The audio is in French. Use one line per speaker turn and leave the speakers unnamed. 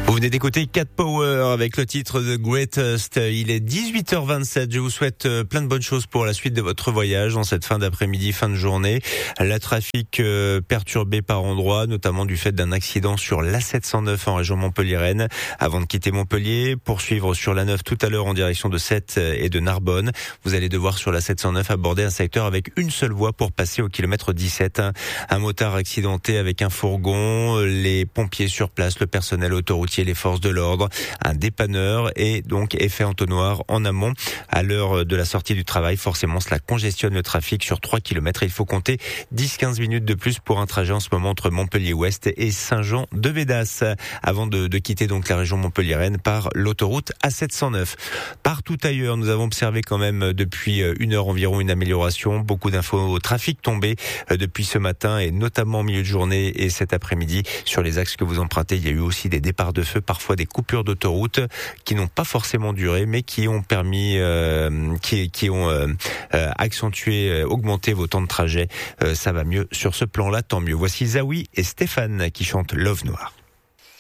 Vous venez d'écouter Cat Power avec le titre The Greatest. Il est 18h27. Je vous souhaite plein de bonnes choses pour la suite de votre voyage en cette fin d'après-midi, fin de journée. Le trafic perturbé par endroits, notamment du fait d'un accident sur l'A709 en région Montpellier-Rennes. Avant de quitter Montpellier, poursuivre sur l'A9 tout à l'heure en direction de Sète et de Narbonne. Vous allez devoir sur l'A709 aborder un secteur avec une seule voie pour passer au kilomètre 17. Un motard accidenté avec un fourgon, les pompiers sur place, le personnel autoroutier, les forces de l'ordre, un dépanneur et donc effet entonnoir en amont. À l'heure de la sortie du travail, forcément cela congestionne le trafic sur 3 km. Il faut compter 10-15 minutes de plus pour un trajet en ce moment entre Montpellier-Ouest et Saint-Jean-de-Védas avant de quitter donc la région Montpellier-Rennes par l'autoroute A709. Partout ailleurs, nous avons observé quand même depuis une heure environ une amélioration. Beaucoup d'infos au trafic tombées depuis ce matin et notamment au milieu de journée et cet après-midi sur les axes que vous empruntez. Il y a eu aussi des départs de feu, parfois des coupures d'autoroute qui n'ont pas forcément duré, mais qui ont permis, qui ont accentué, augmenté vos temps de trajet. Ça va mieux sur ce plan-là, tant mieux. Voici Zawi et Stéphane qui chantent Love Noir.